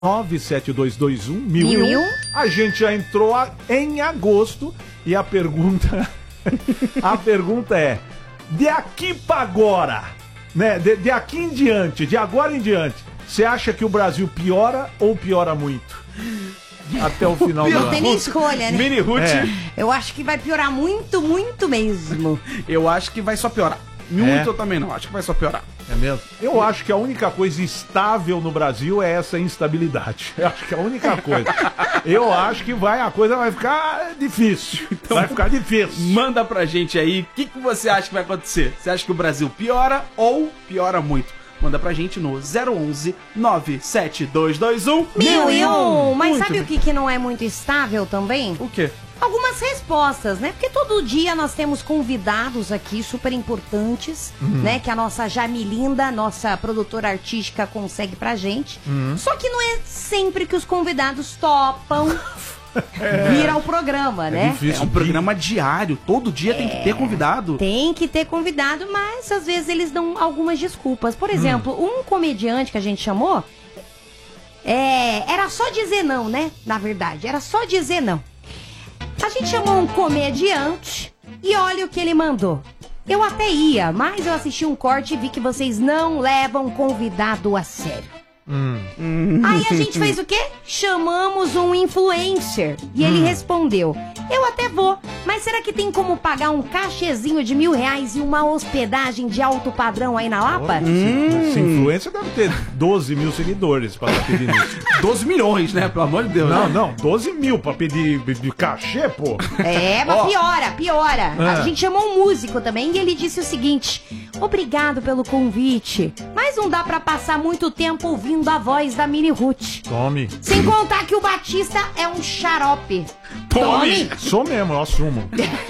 97221 A gente já entrou em agosto e a pergunta a pergunta é: de aqui para agora, né? De aqui em diante, de agora em diante, você acha que o Brasil piora ou piora muito? Até o final do ano. Não tem nem escolha, né? Mini Ruth. Eu acho que vai piorar muito, muito mesmo. Eu acho que vai só piorar. Muito eu também não, acho que vai só piorar. É mesmo? Eu acho que a única coisa estável no Brasil é essa instabilidade. Eu acho que é a única coisa. Eu acho que a coisa vai ficar difícil. Então, vai ficar difícil. Manda pra gente aí, o que você acha que vai acontecer? Você acha que o Brasil piora ou piora muito? Manda pra gente no 011 97221 1001. Mas Muito sabe bem. o que não é muito estável também? O quê? Algumas respostas, né? Porque todo dia nós temos convidados aqui super importantes, né? Que a nossa Jamilinda, nossa produtora artística, consegue pra gente. Só que não é sempre que os convidados topam vir ao programa, né? É um programa diário, todo dia tem que ter convidado. Tem que ter convidado, mas às vezes eles dão algumas desculpas. Por exemplo, um comediante que a gente chamou, era só dizer não, né? Na verdade, era só dizer não. A gente chamou um comediante e olha o que ele mandou. Eu até ia, mas eu assisti um corte e vi que vocês não levam convidado a sério. Aí a gente fez o quê? Chamamos um influencer. E ele respondeu: eu até vou, mas será que tem como pagar um cachezinho de R$1.000 e uma hospedagem de alto padrão aí na Lapa? Esse influencer deve ter 12 mil seguidores pra pedir isso. 12 milhões, né? Pelo amor de Deus. Não, 12 mil pra pedir de cachê, pô. Mas piora. A gente chamou um músico também e ele disse o seguinte: obrigado pelo convite, mas não dá pra passar muito tempo ouvindo a voz da Mini Ruth. Tome. Sem contar que o Batista é um xarope. Tome! Sou mesmo, eu assumo.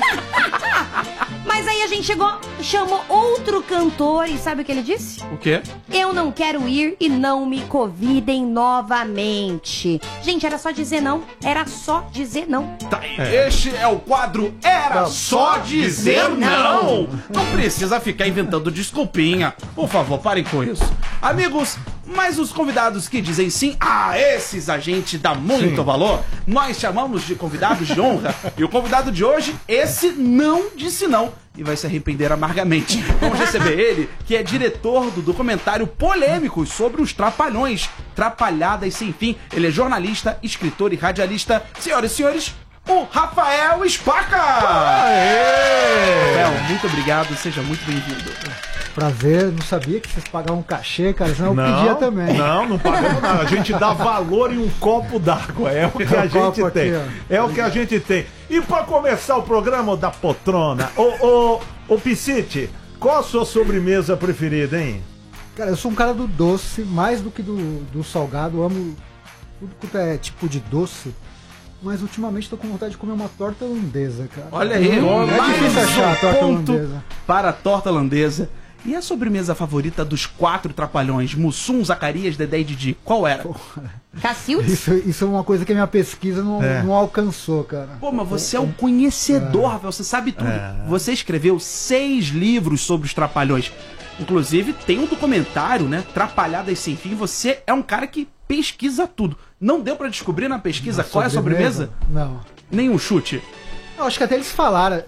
Mas aí a gente chamou outro cantor e sabe o que ele disse? O quê? Eu não quero ir e não me convidem novamente. Gente, era só dizer não. Era só dizer não. Tá aí. Este é o quadro Era Só Dizer Não. Não precisa ficar inventando desculpinha. Por favor, parem com isso. Amigos, mas os convidados que dizem sim, esses a gente dá muito valor. Nós chamamos de convidados de honra. E o convidado de hoje, esse não disse não. E vai se arrepender amargamente. Vamos receber ele, que é diretor do documentário Polêmicos sobre os Trapalhões. Trapalhadas Sem Fim. Ele é jornalista, escritor e radialista. Senhoras e senhores, o Rafael Spaca! Rafael, muito obrigado, seja muito bem-vindo. Prazer, não sabia que vocês pagavam cachê, cara, senão eu pedia também. Não pagamos nada. A gente dá valor em um copo d'água. É o que a gente tem. É o que a gente tem. E pra começar o programa da poltrona, ô Piscite, qual a sua sobremesa preferida, hein? Cara, eu sou um cara do doce, mais do que do salgado. Eu amo tudo que é tipo de doce. Mas ultimamente tô com vontade de comer uma torta holandesa, cara. Olha aí, é difícil achar a torta holandesa. Para a torta holandesa. E a sobremesa favorita dos 4 trapalhões? Mussum, Zacarias, Dedé e Didi, qual era? Cacildes? Isso é uma coisa que a minha pesquisa não alcançou, cara. Pô, mas você é um conhecedor, Rafael, você sabe tudo. Você escreveu 6 livros sobre os trapalhões. Inclusive, tem um documentário, né? Trapalhadas Sem Fim. Você é um cara que pesquisa tudo. Não deu pra descobrir na pesquisa qual é a sobremesa? Não. Nenhum chute? Eu acho que até eles falaram.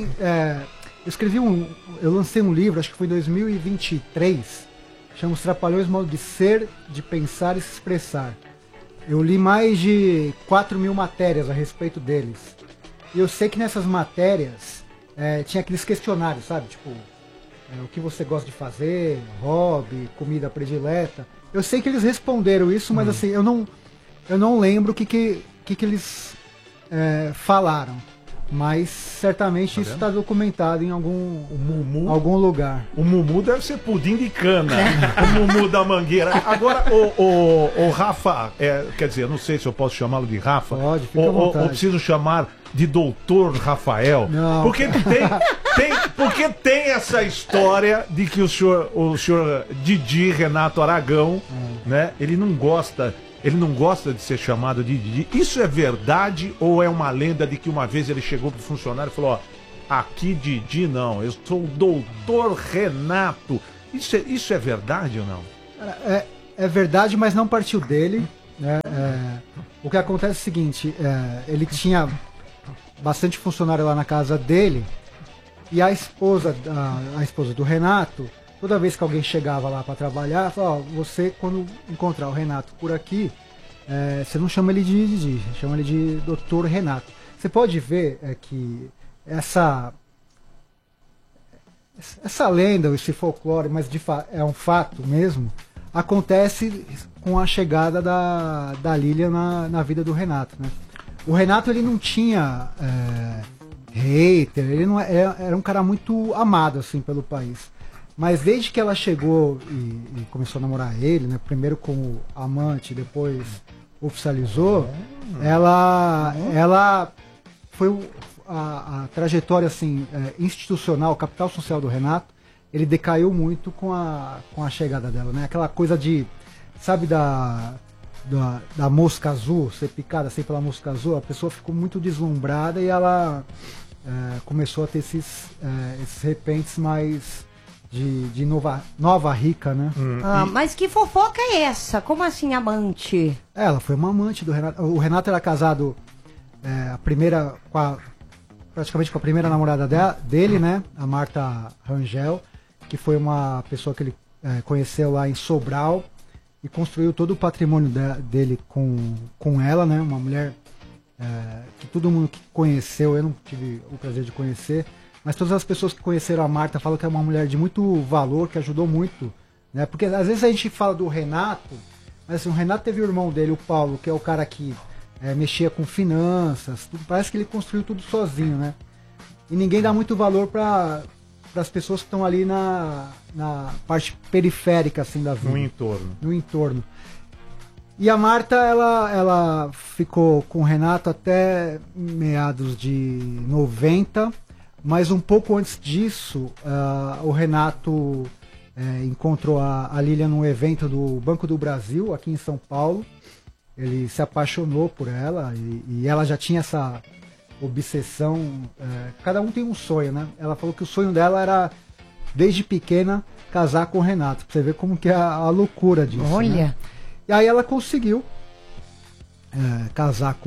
Eu lancei um livro, acho que foi em 2023, chama Os Trapalhões, Modo de Ser, de Pensar e Se Expressar. Eu li mais de 4.000 matérias a respeito deles. E eu sei que nessas matérias tinha aqueles questionários, sabe? Tipo, o que você gosta de fazer, hobby, comida predileta. Eu sei que eles responderam isso, mas assim, eu não lembro o que eles falaram. Mas certamente isso está documentado em algum lugar. O Mumu deve ser pudim de cana. O Mumu da Mangueira. Agora, o Rafa, quer dizer, eu não sei se eu posso chamá-lo de Rafa. Pode, fica à vontade. Ou preciso chamar de Doutor Rafael. Não. Porque tem essa história de que o senhor Didi Renato Aragão, né? Ele não gosta de ser chamado de Didi. Isso é verdade ou é uma lenda de que uma vez ele chegou pro funcionário e falou: aqui Didi não, eu sou o Doutor Renato. Isso é verdade ou não? É verdade, mas não partiu dele. né? O que acontece é o seguinte, ele tinha bastante funcionário lá na casa dele, e a esposa do Renato, toda vez que alguém chegava lá para trabalhar, falava, você quando encontrar o Renato por aqui, você não chama ele de Didi, chama ele de Dr. Renato. Você pode ver que essa lenda, esse folclore, mas é um fato mesmo, acontece com a chegada da Lilian na vida do Renato, né? O Renato, ele não tinha hater, ele não era um cara muito amado assim pelo país. Mas desde que ela chegou e começou a namorar ele, né? Primeiro como amante, depois oficializou, ela foi a trajetória assim, institucional, capital social do Renato, ele decaiu muito com a chegada dela, né? Aquela coisa de, sabe, da mosca azul, ser picada assim pela mosca azul, a pessoa ficou muito deslumbrada e ela começou a ter esses repentes mais de nova rica, né? Mas que fofoca é essa? Como assim, amante? Ela foi uma amante do Renato. O Renato era casado praticamente com a primeira namorada dele, né? A Marta Rangel, que foi uma pessoa que ele conheceu lá em Sobral e construiu todo o patrimônio dele com ela, né? Uma mulher que todo mundo que conheceu, eu não tive o prazer de conhecer, mas todas as pessoas que conheceram a Marta falam que é uma mulher de muito valor, que ajudou muito, né? Porque às vezes a gente fala do Renato, mas assim, o Renato teve o irmão dele, o Paulo, que é o cara que mexia com finanças, tudo, parece que ele construiu tudo sozinho, né? E ninguém dá muito valor para as pessoas que estão ali na parte periférica assim da vida. No entorno. E a Marta, ela ficou com o Renato até meados de 90, mas um pouco antes disso, o Renato encontrou a Lilian num evento do Banco do Brasil, aqui em São Paulo. Ele se apaixonou por ela e ela já tinha essa obsessão. Cada um tem um sonho, né? Ela falou que o sonho dela era, desde pequena, casar com o Renato. Pra você ver como que é a loucura disso. Olha! Né? E aí ela conseguiu casar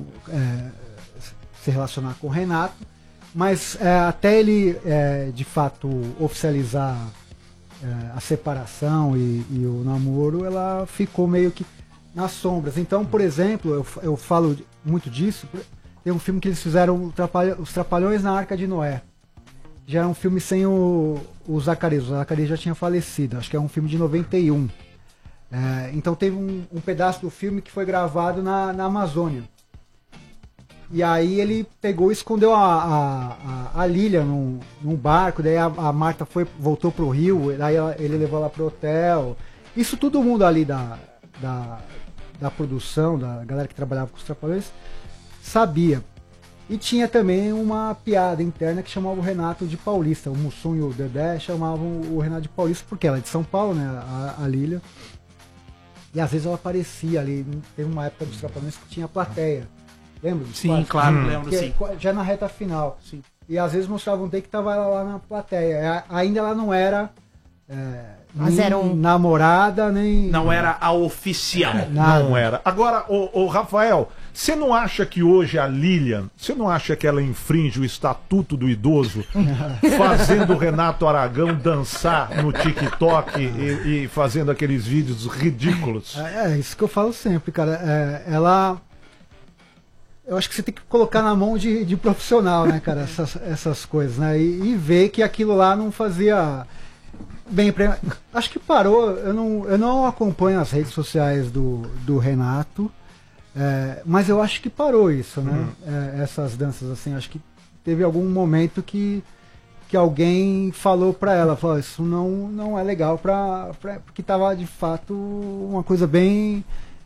se relacionar com o Renato, mas até ele, de fato, oficializar a separação e o namoro, ela ficou meio que nas sombras. Então, por exemplo, eu falo muito disso, tem um filme que eles fizeram, Os Trapalhões na Arca de Noé. Já era um filme sem o Zacarias. O Zacarias já tinha falecido, acho que é um filme de 91. Então teve um pedaço do filme que foi gravado na Amazônia. E aí ele pegou e escondeu a Lilian num barco, daí a Marta voltou pro Rio, daí ele levou ela pro hotel. Isso todo mundo ali da produção, da galera que trabalhava com os Trapalhões, sabia. E tinha também uma piada interna que chamava o Renato de paulista. O Mussum e o Dedé chamavam o Renato de paulista, porque ela é de São Paulo, né, a Lilian. E às vezes ela aparecia ali. Teve uma época dos Trapalhões que tinha plateia. Lembra? Sim, claro, lembro, sim. Já na reta final. Sim. E às vezes mostrava um take que tava ela lá na plateia. Ainda ela não era Mas era namorada, nem... Não era a oficial. Nada. Não era. Agora, o Rafael, você não acha que hoje a Lilian, você não acha que ela infringe o estatuto do idoso fazendo o Renato Aragão dançar no TikTok e fazendo aqueles vídeos ridículos? Isso que eu falo sempre, cara. Ela... Eu acho que você tem que colocar na mão de profissional, né, cara, essas coisas, né? E ver que aquilo lá não fazia bem pra... Acho que parou. Eu não acompanho as redes sociais do Renato, mas eu acho que parou isso, né? Essas danças, assim, acho que teve algum momento que alguém falou pra ela, falou, isso não é legal porque tava de fato uma coisa bem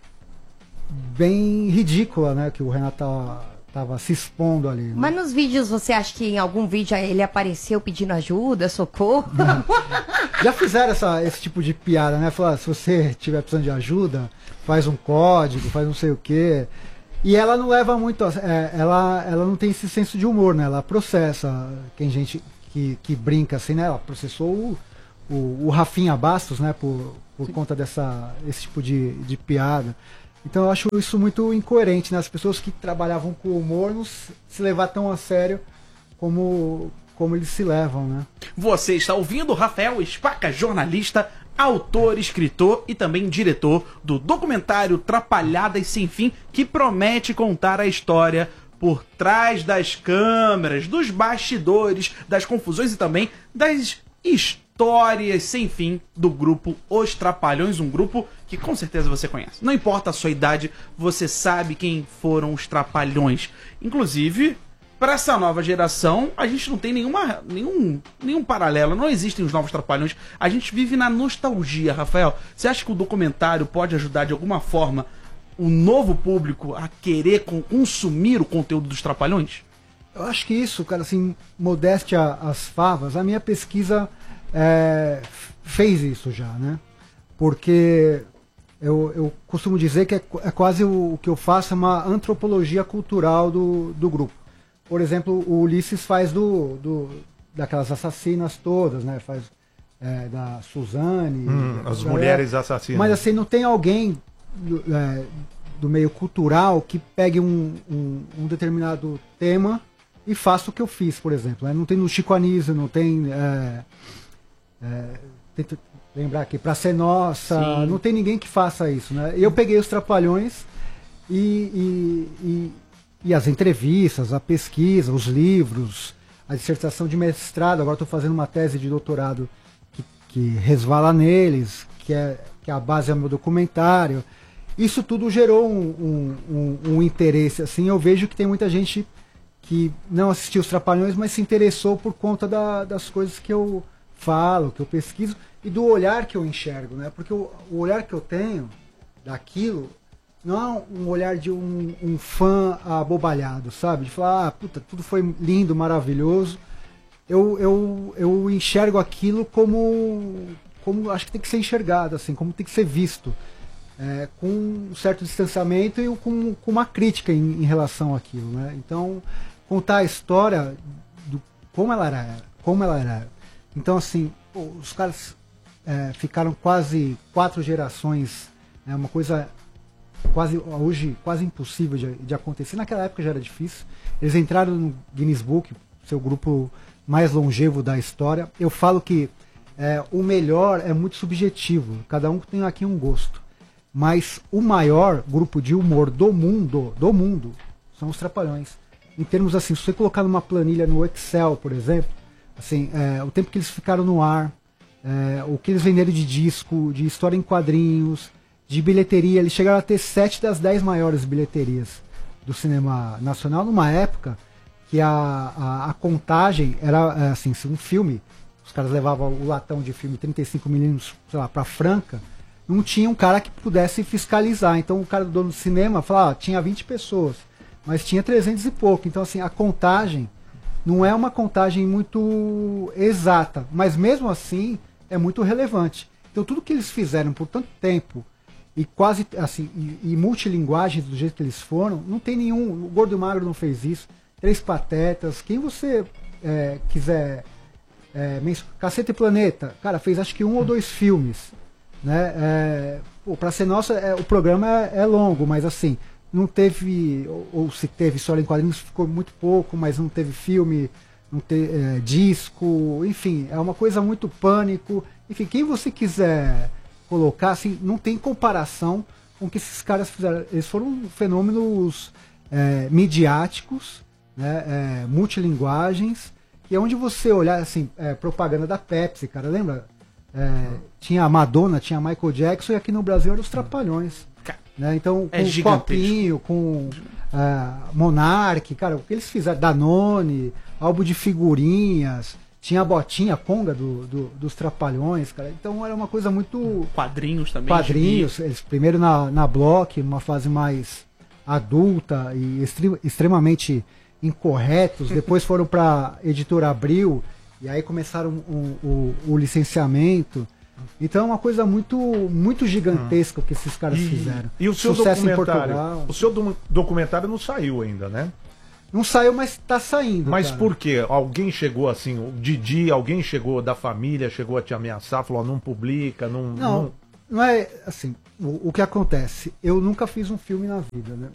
ridícula, né? Que o Renato tava se expondo ali. Né? Mas nos vídeos, você acha que em algum vídeo ele apareceu pedindo ajuda, socorro? Já fizeram esse tipo de piada, né? Falar, se você tiver precisando de ajuda, faz um código, faz não sei o quê. E ela não leva muito... ela não tem esse senso de humor, né? Ela processa. Tem gente que brinca assim, né? Ela processou o Rafinha Bastos, né? Por conta desse tipo de piada. Então eu acho isso muito incoerente, né? As pessoas que trabalhavam com humor não se levar tão a sério como eles se levam, né? Você está ouvindo Rafael Spaca, jornalista, autor, escritor e também diretor do documentário Trapalhadas Sem Fim, que promete contar a história por trás das câmeras, dos bastidores, das confusões e também das histórias sem fim do grupo Os Trapalhões, um grupo que com certeza você conhece. Não importa a sua idade, você sabe quem foram os Trapalhões. Inclusive, para essa nova geração, a gente não tem nenhum paralelo, não existem os novos Trapalhões. A gente vive na nostalgia, Rafael. Você acha que o documentário pode ajudar de alguma forma o novo público a querer consumir o conteúdo dos Trapalhões? Eu acho que isso, cara, assim, modéstia às favas, a minha pesquisa fez isso já, né? Porque eu costumo dizer que é quase o que eu faço, é uma antropologia cultural do grupo. Por exemplo, o Ulisses faz daquelas assassinas todas, né? Faz da Suzane. As mulheres assassinas. Mas assim, não tem alguém do meio cultural que pegue um determinado tema e faça o que eu fiz, por exemplo. Não tem no Chico Anísio, não tem... tento lembrar aqui, Pra Ser Nossa, sim, não tem ninguém que faça isso, né? Eu peguei os Trapalhões e as entrevistas, a pesquisa, os livros, a dissertação de mestrado, agora estou fazendo uma tese de doutorado que resvala neles, que a base é o meu documentário. Isso tudo gerou um interesse, assim. Eu vejo que tem muita gente que não assistiu os Trapalhões, mas se interessou por conta das coisas que eu falo, que eu pesquiso, e do olhar que eu enxergo, né? Porque o olhar que eu tenho daquilo não é um olhar de um fã abobalhado, sabe? De falar, puta, tudo foi lindo, maravilhoso. Eu enxergo aquilo como acho que tem que ser enxergado, assim, como tem que ser visto. Com um certo distanciamento e com uma crítica em relação àquilo, né? Então, contar a história como ela era. Então, assim, os caras ficaram quase 4 gerações, uma coisa hoje quase impossível de acontecer. Naquela época já era difícil. Eles entraram no Guinness Book, seu grupo mais longevo da história. Eu falo que o melhor é muito subjetivo, cada um tem aqui um gosto. Mas o maior grupo de humor do mundo, são os Trapalhões. Em termos assim, se você colocar numa planilha no Excel, por exemplo, assim, o tempo que eles ficaram no ar, o que eles venderam de disco, de história em quadrinhos, de bilheteria, eles chegaram a ter 7 das 10 maiores bilheterias do cinema nacional, numa época que a contagem era assim, se um filme, os caras levavam o latão de filme 35mm, sei lá, pra Franca, não tinha um cara que pudesse fiscalizar. Então o cara do dono do cinema falava, tinha 20 pessoas, mas tinha 300 e pouco. Então assim, a contagem não é uma contagem muito exata, mas mesmo assim é muito relevante. Então tudo que eles fizeram por tanto tempo e quase assim, e multilinguagens do jeito que eles foram, não tem nenhum. O Gordo e o Magro não fez isso. Três Patetas, quem você quiser Cacete e Planeta, cara, fez acho que 1 ou 2 filmes, né? Pra Ser Nossa, o programa é longo, mas assim, não teve, ou se teve história em quadrinhos, ficou muito pouco, mas não teve filme, não teve disco, enfim, é uma coisa muito Pânico. Enfim, quem você quiser colocar, assim, não tem comparação com o que esses caras fizeram. Eles foram fenômenos midiáticos, né, multilinguagens, e é onde você olhar, assim, propaganda da Pepsi, cara, lembra? Tinha a Madonna, tinha Michael Jackson, e aqui no Brasil eram os Trapalhões. Né? Então, com Copinho, com Monark, cara, o que eles fizeram? Danone, álbum de figurinhas, tinha a botinha, a conga dos Trapalhões, cara. Então era uma coisa muito... Quadrinhos também. Quadrinhos, eles primeiro na Block, numa fase mais adulta e extremamente incorretos, depois foram para Editora Abril, e aí começaram o licenciamento. Então é uma coisa muito gigantesca que esses caras fizeram. E o seu sucesso documentário? Em Portugal. O seu documentário não saiu ainda, né? Não saiu, mas tá saindo. Mas cara. por quê? Alguém chegou assim, o Didi, alguém chegou da família, chegou a te ameaçar, falou, não publica, não... não é assim, o que acontece? Eu nunca fiz um filme na vida, né?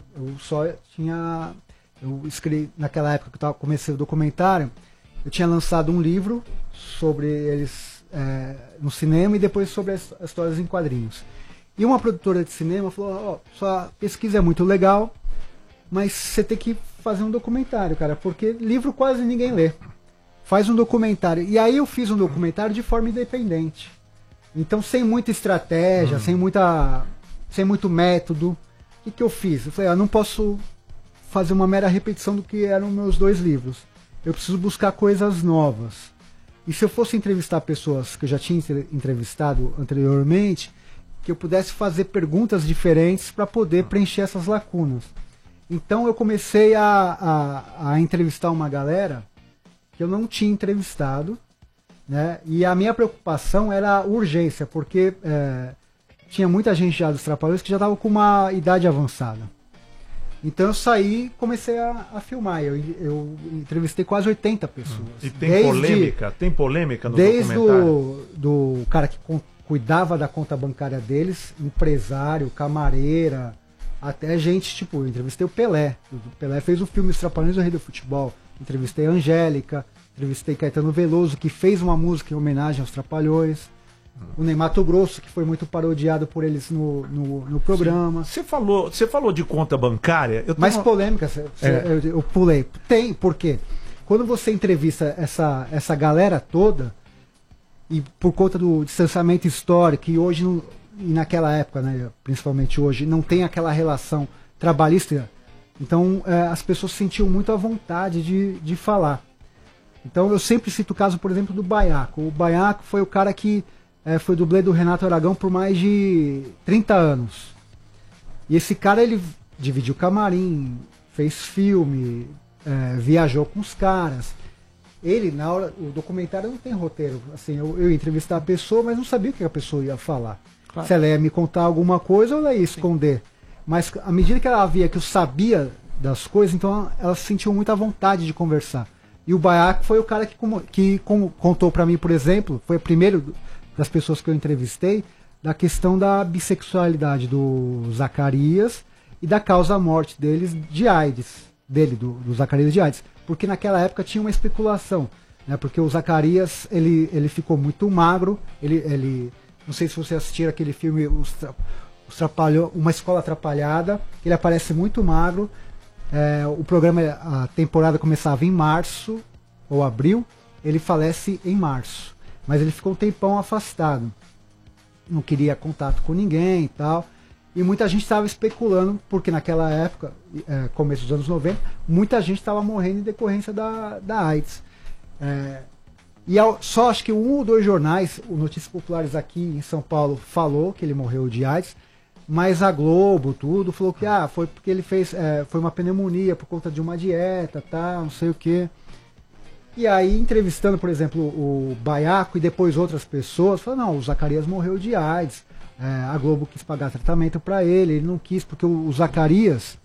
Eu escrevi, naquela época que eu comecei o documentário, eu tinha lançado um livro sobre eles no cinema e depois sobre as histórias em quadrinhos. E uma produtora de cinema falou, sua pesquisa é muito legal, mas você tem que fazer um documentário, cara, porque livro quase ninguém lê. Faz um documentário. E aí eu fiz um documentário de forma independente. Então, sem muita estratégia, sem muito método. O que eu fiz? Eu falei, não posso fazer uma mera repetição do que eram meus 2 livros. Eu preciso buscar coisas novas. E se eu fosse entrevistar pessoas que eu já tinha entrevistado anteriormente, que eu pudesse fazer perguntas diferentes para poder preencher essas lacunas. Então eu comecei a entrevistar uma galera que eu não tinha entrevistado, né? E a minha preocupação era a urgência, porque tinha muita gente já dos Trapalhões que já estava com uma idade avançada. Então eu saí e comecei a filmar. Eu entrevistei quase 80 pessoas. E tem polêmica? Tem polêmica no documentário? Desde do cara que cuidava da conta bancária deles, empresário, camareira, até gente, tipo, eu entrevistei o Pelé. O Pelé fez o filme Os Trapalhões do Rei do Futebol. Entrevistei a Angélica, entrevistei Caetano Veloso, que fez uma música em homenagem aos Trapalhões. O Ney Matogrosso, que foi muito parodiado por eles no programa. Você falou de conta bancária. Mais polêmica, eu pulei. Tem, por quê? Quando você entrevista essa galera toda, e por conta do distanciamento histórico, e hoje, e naquela época, né, principalmente hoje, não tem aquela relação trabalhista, então as pessoas se sentiam muito à vontade de falar. Então eu sempre cito o caso, por exemplo, do Baiaco. O Baiaco foi o cara que foi dublê do Renato Aragão por mais de 30 anos. E esse cara, ele dividiu camarim, fez filme, viajou com os caras. Ele, na hora, o documentário não tem roteiro. Assim, eu ia entrevistar a pessoa, mas não sabia o que a pessoa ia falar. Claro. Se ela ia me contar alguma coisa ou ela ia esconder. Mas à medida que ela via que eu sabia das coisas, então ela se sentiu muito à vontade de conversar. E o Baiaco foi o cara que contou pra mim, por exemplo, foi o primeiro das pessoas que eu entrevistei, da questão da bissexualidade do Zacarias e da causa-morte deles de AIDS, do Zacarias de AIDS. Porque naquela época tinha uma especulação, né? Porque o Zacarias, ele ficou muito magro, ele não sei se você assistiu aquele filme Uma Escola Atrapalhada, ele aparece muito magro. O programa, a temporada começava em março ou abril, ele falece em março, mas ele ficou um tempão afastado, não queria contato com ninguém e tal, e muita gente estava especulando, porque naquela época, começo dos anos 90, muita gente estava morrendo em decorrência da AIDS. Só acho que 1 ou 2 jornais, o Notícias Populares aqui em São Paulo, falou que ele morreu de AIDS, mas a Globo, tudo, falou que foi porque ele fez, foi uma pneumonia por conta de uma dieta, tá, não sei o quê. E aí, entrevistando, por exemplo, o Baiaco e depois outras pessoas, falou, não, o Zacarias morreu de AIDS, a Globo quis pagar tratamento para ele não quis, porque o Zacarias,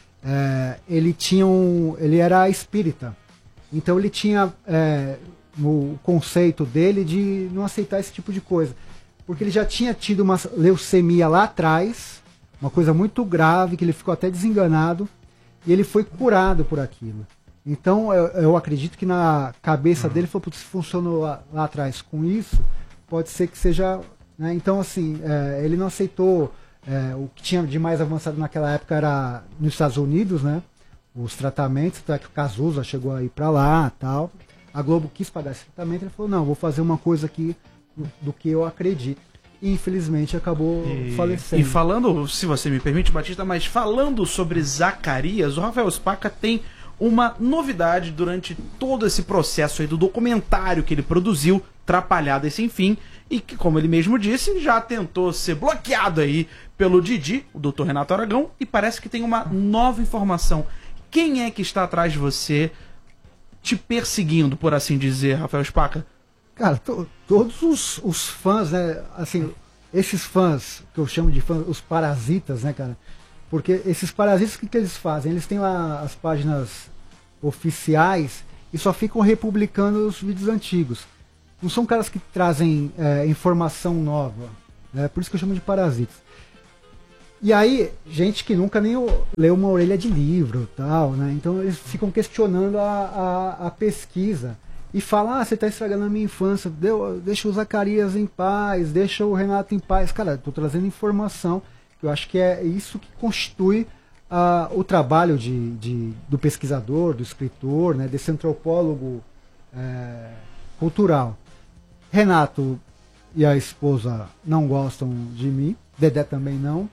ele era espírita, então ele tinha o conceito dele de não aceitar esse tipo de coisa. Porque ele já tinha tido uma leucemia lá atrás, uma coisa muito grave, que ele ficou até desenganado, e ele foi curado por aquilo. Então eu acredito que na cabeça dele, falou, se funcionou lá atrás com isso, pode ser que seja... Né? Então, assim, ele não aceitou... o que tinha de mais avançado naquela época era nos Estados Unidos, né? Os tratamentos, até que o Cazuza chegou a ir para lá e tal. A Globo quis pagar esse tratamento, ele falou, não, vou fazer uma coisa aqui do que eu acredito. E infelizmente acabou falecendo. E falando, se você me permite, Batista, mas falando sobre Zacarias, o Rafael Spaca tem uma novidade durante todo esse processo aí do documentário que ele produziu, Trapalhada e Sem Fim, e que, como ele mesmo disse, já tentou ser bloqueado aí pelo Didi, o Dr. Renato Aragão, e parece que tem uma nova informação. Quem é que está atrás de você, te perseguindo, por assim dizer, Rafael Spaca? Cara, todos os fãs, né, assim, esses fãs, que eu chamo de fãs, os parasitas, né, cara, porque esses parasitas, o que eles fazem? Eles têm lá as páginas oficiais e só ficam republicando os vídeos antigos. Não são caras que trazem informação nova, né? Por isso que eu chamo de parasitas. E aí, gente que nunca nem leu uma orelha de livro, tal, né? Então eles ficam questionando a pesquisa e falam: você está estragando a minha infância, deixa o Zacarias em paz, deixa o Renato em paz. Cara, estou trazendo informação, eu acho que é isso que constitui o trabalho do pesquisador, do escritor, né? Desse antropólogo cultural. Renato e a esposa não gostam de mim, Dedé também não.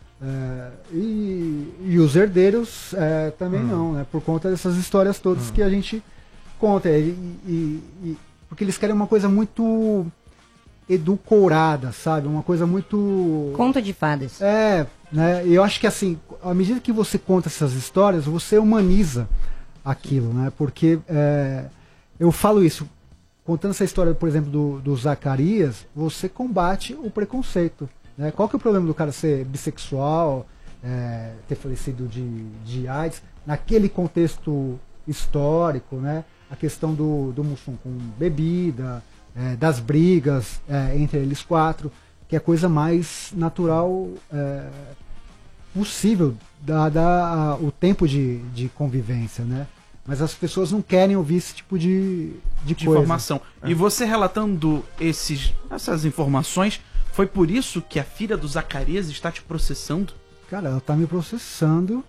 E os herdeiros também não, né? Por conta dessas histórias todas que a gente conta. Porque eles querem uma coisa muito edulcorada, sabe? Uma coisa muito... Conto de fadas. Né? E eu acho que assim, à medida que você conta essas histórias, você humaniza aquilo, né? Porque eu falo isso, contando essa história, por exemplo, do Zacarias, você combate o preconceito. Né? Qual que é o problema do cara ser bissexual, ter falecido de AIDS, naquele contexto histórico, né? A questão do Mussum com bebida, das brigas entre eles quatro, que é a coisa mais natural possível, dada o tempo de convivência, né? Mas as pessoas não querem ouvir esse tipo de informação. E você relatando essas informações, foi por isso que a filha do Zacarias está te processando? Cara, ela está me processando.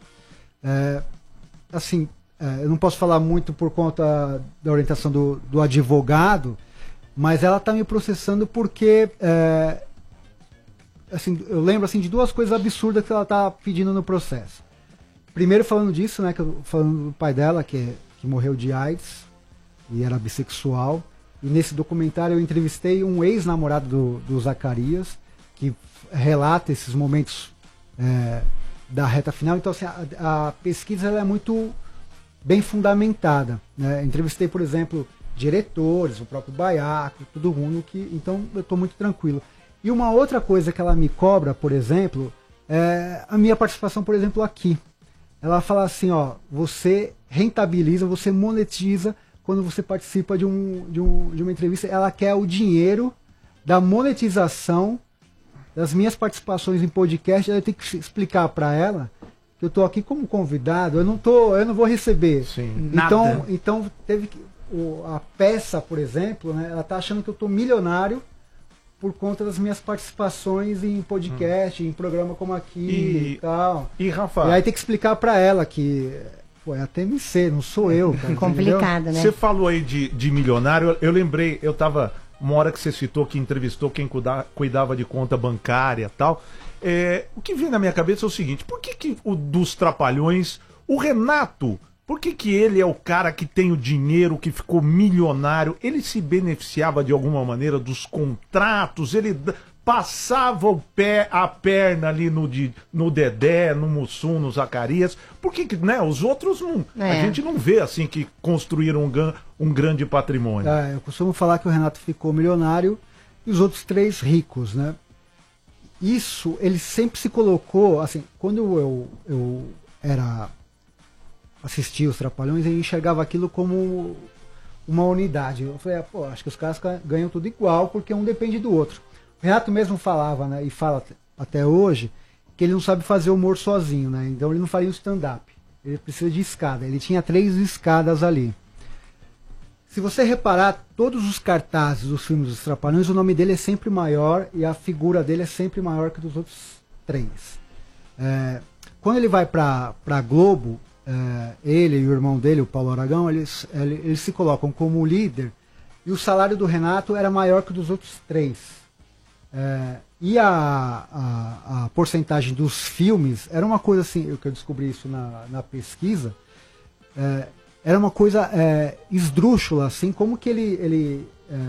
Eu não posso falar muito por conta da orientação do advogado, mas ela está me processando porque eu lembro de duas coisas absurdas que ela está pedindo no processo. Primeiro, falando disso, né, falando do pai dela, que morreu de AIDS e era bissexual. E nesse documentário eu entrevistei um ex-namorado do Zacarias, que relata esses momentos da reta final. Então, assim, a pesquisa ela é muito bem fundamentada, né? Entrevistei, por exemplo, diretores, o próprio Baiaco, todo mundo então eu estou muito tranquilo. E uma outra coisa que ela me cobra, por exemplo, é a minha participação, por exemplo, aqui. Ela fala assim, você rentabiliza, você monetiza quando você participa de uma entrevista. Ela quer o dinheiro da monetização das minhas participações em podcast. Eu tenho que explicar para ela que eu estou aqui como convidado, eu não vou receber. Sim. Então teve que a peça, por exemplo, né, ela tá achando que eu estou milionário por conta das minhas participações em podcast, em programa como aqui e tal. E Rafa, e aí tem que explicar para ela que é a TMC, não sou eu. Cara, complicado, né? Você falou aí de milionário, eu lembrei, eu tava, uma hora que você citou que entrevistou quem cuidava de conta bancária e tal. O que vem na minha cabeça é o seguinte: por que dos Trapalhões, o Renato, por que ele é o cara que tem o dinheiro, que ficou milionário? Ele se beneficiava de alguma maneira dos contratos? Ele passava a perna ali no Dedé, no Mussum, no Zacarias? Por que, né, os outros não? A gente não vê assim que construíram um grande patrimônio. Eu costumo falar que o Renato ficou milionário e os outros três ricos, né? Isso, ele sempre se colocou, assim, quando eu assistia os Trapalhões, eu enxergava aquilo como uma unidade. Eu falei, acho que os caras ganham tudo igual, porque um depende do outro. O Renato mesmo falava, né, e fala até hoje, que ele não sabe fazer humor sozinho, né? Então ele não faria um stand-up. Ele precisa de escada. Ele tinha 3 escadas ali. Se você reparar, todos os cartazes dos filmes dos Trapalhões, o nome dele é sempre maior e a figura dele é sempre maior que dos outros 3. Quando ele vai para Globo, ele e o irmão dele, o Paulo Aragão, eles se colocam como líder e o salário do Renato era maior que o dos outros 3. E a porcentagem dos filmes era uma coisa assim, que eu descobri isso na pesquisa, era uma coisa esdrúxula, assim, como que ele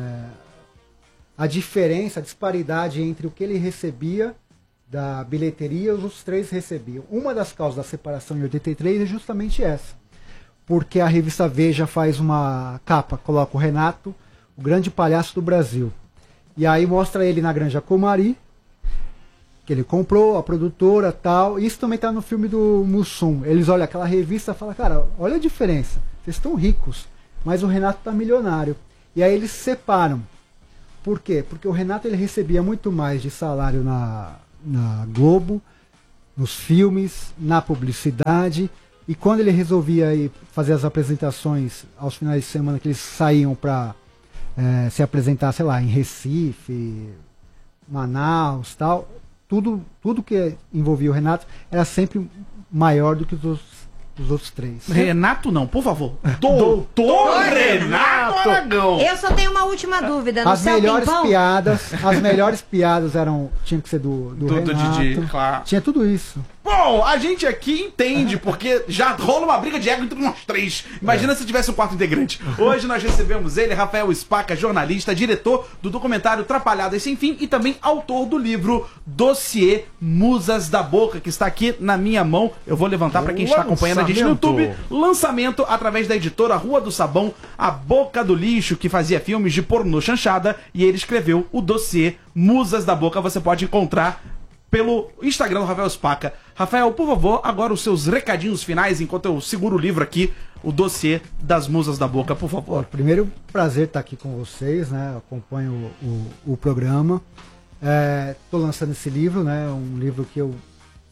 a diferença, a disparidade entre o que ele recebia da bilheteria e os outros 3 recebiam. Uma das causas da separação em 83 é justamente essa, porque a revista Veja faz uma capa, coloca o Renato, o grande palhaço do Brasil, e aí mostra ele na Granja Comari, que ele comprou, a produtora tal. Isso também tá no filme do Mussum. Eles olham aquela revista e falam, cara, olha a diferença. Vocês estão ricos, mas o Renato tá milionário. E aí eles separam. Por quê? Porque o Renato ele recebia muito mais de salário na Globo, nos filmes, na publicidade, e quando ele resolvia ir fazer as apresentações aos finais de semana que eles saíam para se apresentar, sei lá, em Recife, Manaus, tal, tudo que envolvia o Renato era sempre maior do que os outros três. Renato não, por favor. Doutor Renato Aragão. Eu só tenho uma última dúvida. No As céu melhores tem pão? piadas tinham que ser do Renato. Didi, claro. Tinha tudo isso. Bom, a gente aqui entende, porque já rola uma briga de ego entre nós três. Imagina se tivesse um quarto integrante. Hoje nós recebemos ele, Rafael Spaca, jornalista, diretor do documentário Trapalhadas Sem Fim e também autor do livro Dossiê Musas da Boca, que está aqui na minha mão. Eu vou levantar para quem está acompanhando a gente no YouTube. Lançamento através da editora Rua do Sabão, A Boca do Lixo, que fazia filmes de pornô chanchada, e ele escreveu o Dossiê Musas da Boca. Você pode encontrar pelo Instagram do Rafael Spaca. Rafael, por favor, agora os seus recadinhos finais, enquanto eu seguro o livro aqui, o Dossiê das Musas da Boca, por favor. Primeiro, prazer estar aqui com vocês, né? Eu acompanho o programa. Estou lançando esse livro, né? Um livro que eu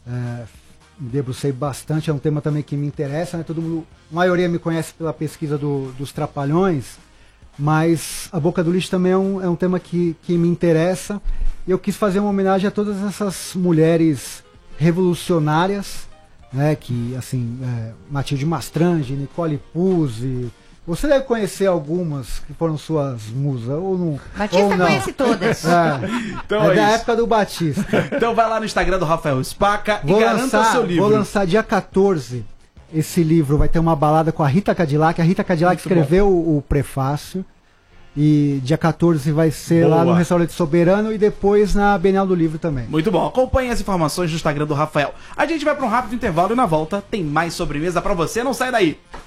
me debrucei bastante, é um tema também que me interessa, né? Todo mundo, a maioria me conhece pela pesquisa dos Trapalhões, mas a Boca do Lixo também é um tema que me interessa. E eu quis fazer uma homenagem a todas essas mulheres revolucionárias, né, que, assim, Matilde Mastrange, Nicole Puzzi. Você deve conhecer algumas que foram suas musas, ou não? Batista ou não. conhece todas. Então É da isso. época do Batista. Então vai lá no Instagram do Rafael Spaca e garanta o seu livro. Vou lançar dia 14 esse livro, vai ter uma balada com a Rita Cadillac. A Rita Cadillac Muito escreveu o prefácio. E dia 14 vai ser Boa. lá no Restaurante Soberano e depois na Bienal do Livro também. Muito bom, acompanhe as informações no Instagram do Rafael. A gente vai para um rápido intervalo e na volta tem mais sobremesa para você, não sai daí.